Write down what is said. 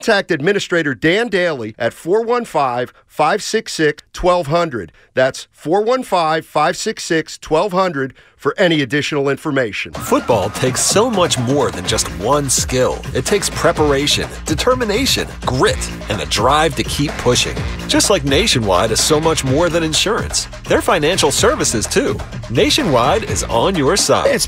Contact Administrator Dan Daly at 415-566-1200. That's 415-566-1200 for any additional information. Football takes so much more than just one skill. It takes preparation, determination, grit, and the drive to keep pushing. Just like Nationwide is so much more than insurance. They're financial services too. Nationwide is on your side. It's